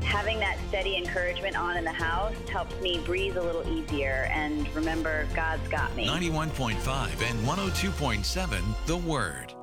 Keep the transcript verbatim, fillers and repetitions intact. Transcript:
having that steady encouragement on in the house helps me breathe a little easier and remember God's got me. ninety-one point five and one oh two point seven The Word.